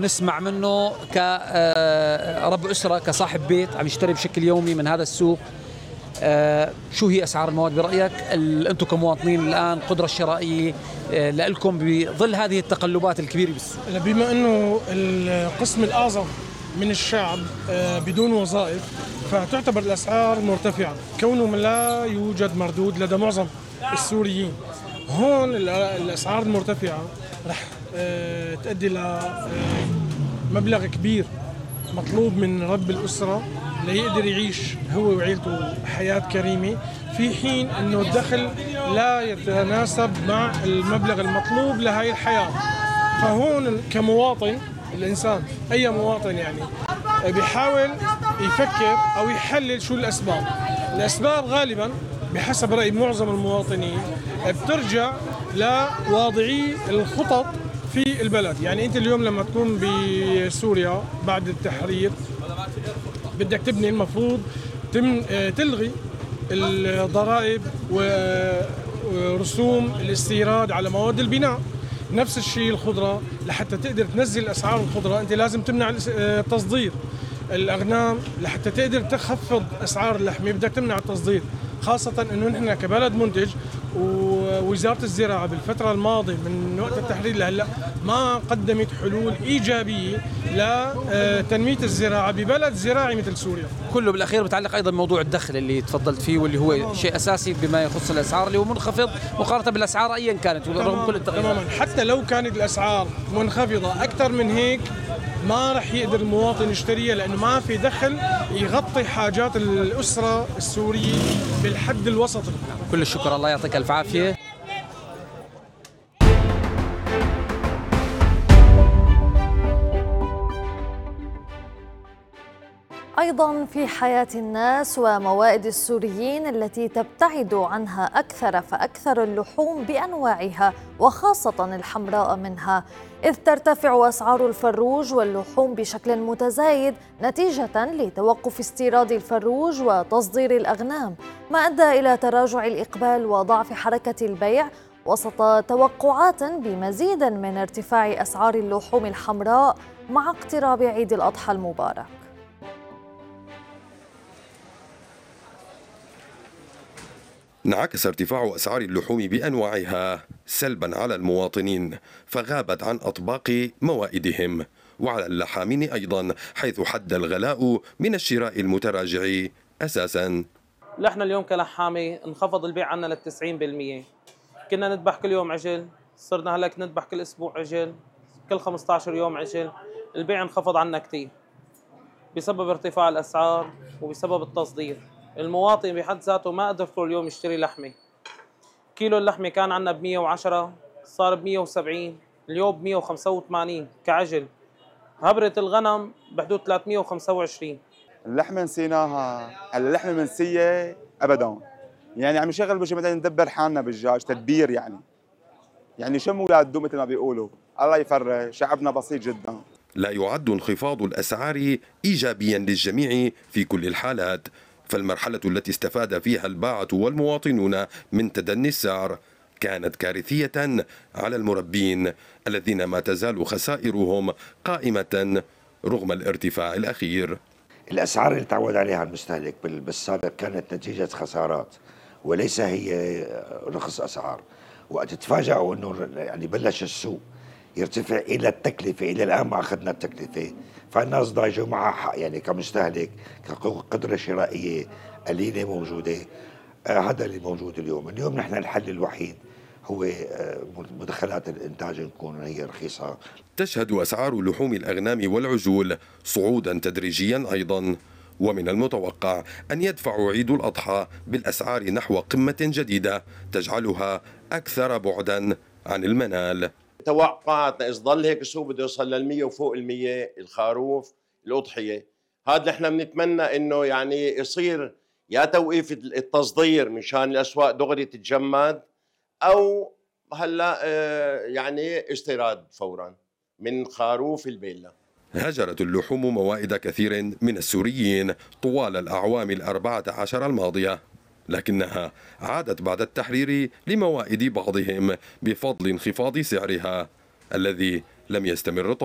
نسمع منه كرب أسرة، كصاحب بيت عم يشتري بشكل يومي من هذا السوق. شو هي أسعار المواد برأيك؟ أنتم كمواطنين الآن قدرة الشرائية لكم بظل هذه التقلبات الكبيرة بالسوق؟ بما أنه القسم الأعظم من الشعب بدون وظائف، فتعتبر الأسعار مرتفعة كونه لا يوجد مردود لدى معظم السوريين. هون الأسعار المرتفعة رح تؤدي لمبلغ كبير مطلوب من رب الأسرة ليقدر يعيش هو وعيلته حياة كريمة، في حين أنه الدخل لا يتناسب مع المبلغ المطلوب لهذه الحياة. فهون كمواطن الإنسان، أي مواطن يعني، بيحاول يفكر أو يحلل شو الأسباب. الأسباب غالباً بحسب رأي معظم المواطنين بترجع لواضعي الخطط في البلد. يعني أنت اليوم لما تكون بسوريا بعد التحرير بدك تبني، المفروض تلغي الضرائب ورسوم الاستيراد على مواد البناء. نفس الشيء الخضرة، لحتى تقدر تنزل أسعار الخضرة أنت لازم تمنع التصدير. الأغنام لحتى تقدر تخفض أسعار اللحمة بدك تمنع التصدير، خاصة أنه نحن كبلد منتج، ووزارة الزراعة بالفترة الماضية من وقت التحرير لهلا ما قدمت حلول إيجابية لتنمية الزراعة ببلد زراعي مثل سوريا. كله بالأخير بتعلق أيضا بموضوع الدخل اللي تفضلت فيه، واللي هو شيء أساسي بما يخص الأسعار، اللي هو منخفض مقارنة بالأسعار أيا كانت رغم كل التغييرات. تماما، حتى لو كانت الأسعار منخفضة أكثر من هيك ما رح يقدر المواطن يشتريها، لأنه ما في دخل يغطي حاجات الأسرة السورية بالحد الوسطي. كل الشكر، الله يعطيك ألف عافية. أيضا في حياة الناس وموائد السوريين التي تبتعد عنها أكثر فأكثر اللحوم بأنواعها، وخاصة الحمراء منها، إذ ترتفع أسعار الفروج واللحوم بشكل متزايد نتيجة لتوقف استيراد الفروج وتصدير الأغنام، ما أدى إلى تراجع الإقبال وضعف حركة البيع، وسط توقعات بمزيد من ارتفاع أسعار اللحوم الحمراء مع اقتراب عيد الأضحى المبارك. انعكس ارتفاع أسعار اللحوم بأنواعها سلبا على المواطنين، فغابت عن أطباق موائدهم، وعلى اللحامين أيضا، حيث حد الغلاء من الشراء المتراجع أساسا. نحن اليوم كلحامة انخفض البيع عنا لل 90%. كنا نذبح كل يوم عجل، صرنا هلك نذبح كل أسبوع عجل، كل 15 يوم عجل. البيع انخفض عنا كتير بسبب ارتفاع الأسعار وبسبب التصدير. المواطن بحد ذاته ما قدر طول اليوم يشتري لحمة. كيلو اللحمة كان عنا ب 110 صار ب 170، اليوم ب 185 كعجل. هبرة الغنم بحدود 325. اللحمة نسيناها، اللحمة منسية أبدا. يعني عم نشغل بشي مثلا ندبر حالنا بالدجاج تدبير، يعني شم ولاد مثل ما بيقولوا. الله يفرج، شعبنا بسيط جدا. لا يعد انخفاض الأسعار إيجابيا للجميع في كل الحالات، فالمرحلة التي استفاد فيها الباعة والمواطنون من تدني السعر كانت كارثية على المربين الذين ما تزال خسائرهم قائمة رغم الارتفاع الأخير. الأسعار اللي تعود عليها المستهلك بالسابق كانت نتيجة خسارات وليس هي رخص أسعار، وقت تفاجئوا أنه يعني بلش السوق يرتفع إلى التكلفة، إلى الآن ما أخذنا التكلفة، فالناس ضايجوا معها يعني كمستهلك كقدرة شرائية قليلة موجودة. هذا اللي موجود اليوم نحن الحل الوحيد هو مدخلات الإنتاج نكون هي رخيصة. تشهد أسعار لحوم الأغنام والعجول صعودا تدريجيا أيضا، ومن المتوقع أن يدفع عيد الأضحى بالأسعار نحو قمة جديدة تجعلها أكثر بعدا عن المنال. توقعاتنا إذا ظل هيك السوق بده يوصل لل100 وفوق ال100 الخروف الأضحية، هذا نحن بنتمنى إنه يعني يصير يا توقيف التصدير مشان الأسواق دغري تتجمد، أو هلا يعني استيراد فورا من خروف البيلة. هجرت اللحوم موائد كثير من السوريين طوال الأعوام 14 الماضية، لكنها عادت بعد التحرير لموائد بعضهم بفضل انخفاض سعرها الذي لم يستمر